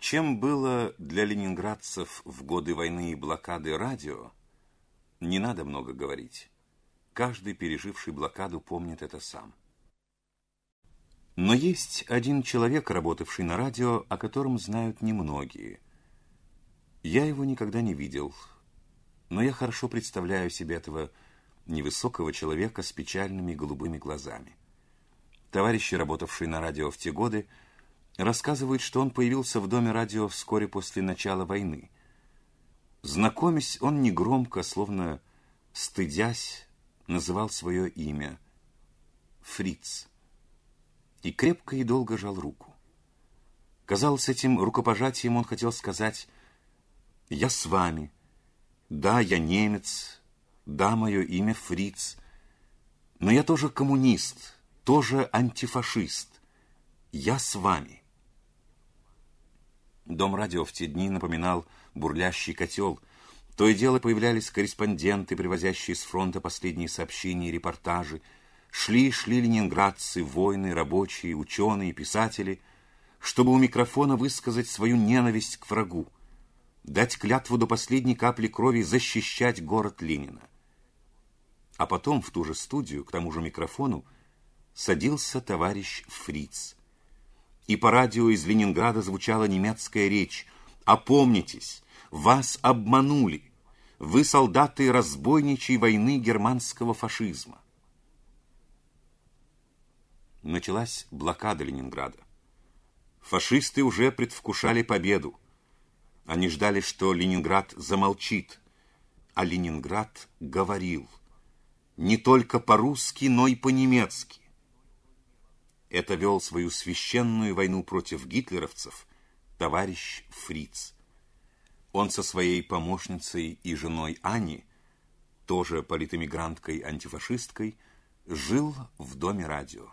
Чем было для ленинградцев в годы войны и блокады радио, не надо много говорить. Каждый, переживший блокаду, помнит это сам. Но есть один человек, работавший на радио, о котором знают немногие. Я его никогда не видел, но я хорошо представляю себе этого невысокого человека с печальными голубыми глазами. Товарищи, работавшие на радио в те годы, рассказывают, что он появился в доме радио вскоре после начала войны. Знакомясь, он негромко, словно стыдясь, называл свое имя — Фриц. И крепко и долго жал руку. Казалось, этим рукопожатием он хотел сказать: «Я с вами. Да, я немец. Да, мое имя Фриц. Но я тоже коммунист, тоже антифашист. Я с вами». Дом радио в те дни напоминал бурлящий котел. То и дело появлялись корреспонденты, привозящие с фронта последние сообщения и репортажи. Шли ленинградцы, воины, рабочие, ученые, писатели, чтобы у микрофона высказать свою ненависть к врагу, дать клятву до последней капли крови защищать город Ленина. А потом в ту же студию, к тому же микрофону, садился товарищ Фриц. И по радио из Ленинграда звучала немецкая речь: «Опомнитесь, вас обманули, вы солдаты разбойничьей войны германского фашизма». Началась блокада Ленинграда. Фашисты уже предвкушали победу. Они ждали, что Ленинград замолчит, а Ленинград говорил не только по-русски, но и по-немецки. Это вел свою священную войну против гитлеровцев товарищ Фриц. Он со своей помощницей и женой Аней, тоже политэмигранткой-антифашисткой, жил в доме радио.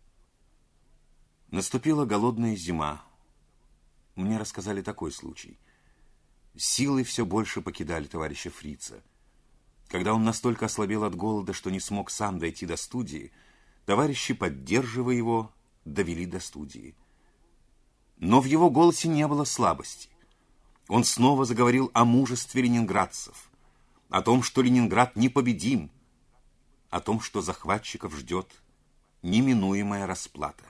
Наступила голодная зима. Мне рассказали такой случай. Силы все больше покидали товарища Фрица. Когда он настолько ослабел от голода, что не смог сам дойти до студии, товарищи, поддерживая его, довели до студии. Но в его голосе не было слабости. Он снова заговорил о мужестве ленинградцев, о том, что Ленинград непобедим, о том, что захватчиков ждет неминуемая расплата.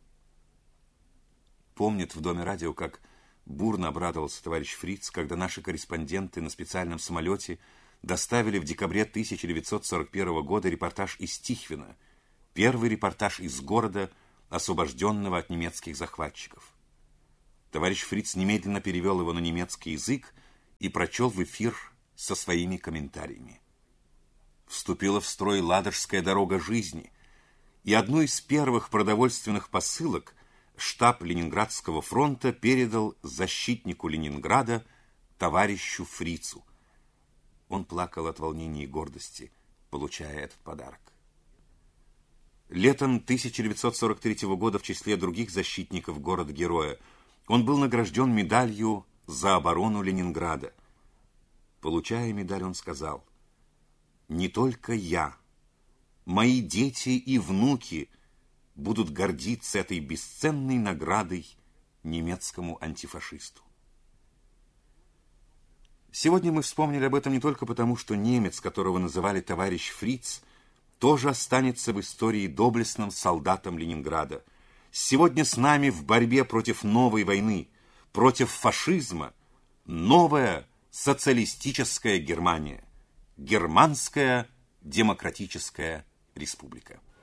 Помнит в доме радио, как бурно обрадовался товарищ Фриц, когда наши корреспонденты на специальном самолете доставили в декабре 1941 года репортаж из Тихвина, первый репортаж из города, освобожденного от немецких захватчиков. Товарищ Фриц немедленно перевел его на немецкий язык и прочел в эфир со своими комментариями. Вступила в строй Ладожская дорога жизни, и одну из первых продовольственных посылок штаб Ленинградского фронта передал защитнику Ленинграда товарищу Фрицу. Он плакал от волнения и гордости, получая этот подарок. Летом 1943 года в числе других защитников города-героя он был награжден медалью за оборону Ленинграда. Получая медаль, он сказал: «Не только я, мои дети и внуки будут гордиться этой бесценной наградой немецкому антифашисту». Сегодня мы вспомнили об этом не только потому, что немец, которого называли товарищ Фриц, тоже останется в истории доблестным солдатом Ленинграда. Сегодня с нами в борьбе против новой войны, против фашизма, новая социалистическая Германия, Германская демократическая республика.